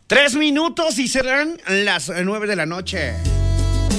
3 minutos y serán las 9 de la noche.